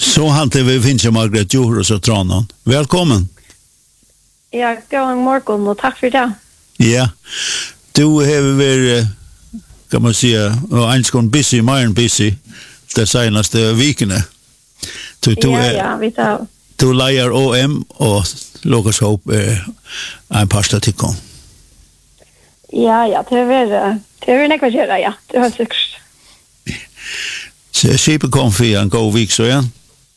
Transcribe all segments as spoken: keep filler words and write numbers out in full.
Så hanter vi finnes Margret Johros og Tranon. Velkommen. Ja, god morgen og takk for det. Ja, du har vært, kan man si, og en skånd busy, mer enn busy, det seneste vikene. Du, du, ja, ja, vi tar. Du leier O M og Lukas Håp er en par statikon. Ja, ja, det er vært, det er vært nekva ja, det har sikkert. Så skipet kom for en god vik, så igjen?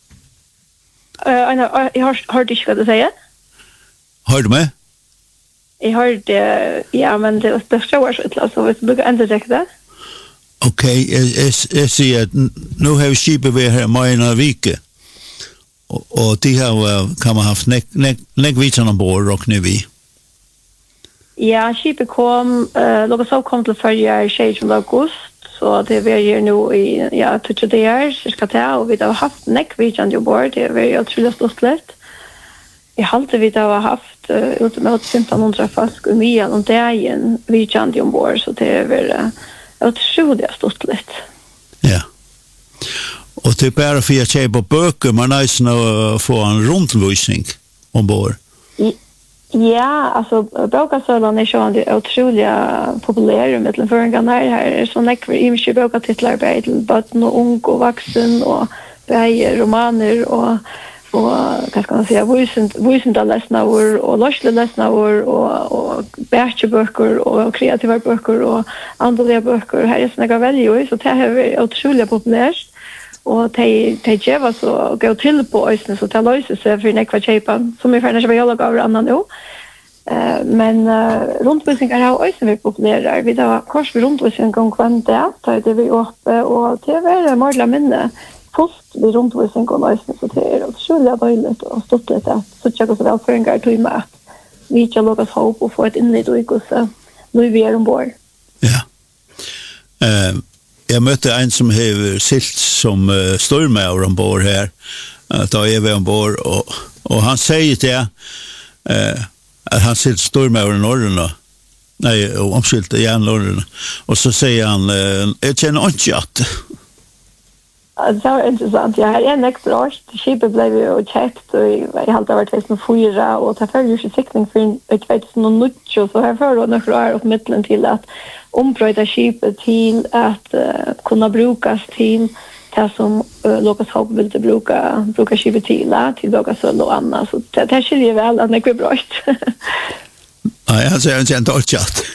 Uh, jeg har hørt ikke hva du sier. Hør du med? Jeg har det, ja, men det er største årsutla, så hvis du bruker enda tjekke det. Ok, jeg, jeg, jeg sier at nå har vi skipet ved her med en vike, og, og de har, kan man haft nek, nek, nek vitsen ombord og knu vi. Ja, skipet kom, uh, Lukas Håp kom til førje tjuende august, så det er vi nå i, ja, tjueto dager, cirka det, og vi har haft nek vitsen ombord, det er vi utrolig stort litt. Jeg halte vi da har haft uh, ut med femton hundra folk og mye om dagen vi kjente ombord, så det er vel uh, utrolig stort litt. Ja. Og det er bare for å kjøpe bøker, man er ikke å få en rundvisning ombord. Ja, alltså bokasölan är så det är otroligt populär med den förringen här här så näkver i mycket bokatitlar på till barn och ung och vuxen och bäger romaner och och vad ska man säga vuxen vuxen läsnor och lösle läsnor och och böcker och kreativa böcker och andliga böcker här är såna väldigt så det är otroligt populärt. Och de de ger så gå till på ösnen så det löser sig för nekva chepan som är för när jag lagar annan nu. Eh men uh, rundvisningar har ösnen vi populära. Vi då kors vi rundvisning gång kvant där så det vi uppe och det är måla minne fullt vi rundvisning och ösnen så det är så jävla dåligt och stort det så jag går så väl för en gång till med. Vi ska Lukas Håp och få ett inled och så nu vi är ombord. Ja. Eh Jag mötte en som har silt som uh, stormar ombord här. Uh, då är vi ombord och, och han säger till uh, att han silt stormar i Norrland. Nej, omskilt i Norrland. Och så säger han, uh, jag känner inte att. Det var intressant. Jag har en extra år. Skipet blev ju checkt och jag har alltid varit två fyra och det följer ju siktning för jag vet någon nutch och så här för då några år upp mitten till att ombröta skipet till att uh, kunna brukas till det som uh, Lukas Håp ville bruka bruka skipet till till bokasöl och annat så det, det skiljer väl att det är bra. Nej, jag säger inte att